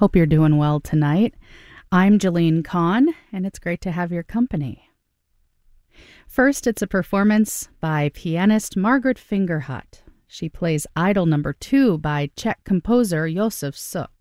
Hope you're doing well tonight. I'm Jeline Kahn, and it's great to have your company. First, it's a performance by pianist Margaret Fingerhut. She plays Idol No. 2 by Czech composer Josef Suk.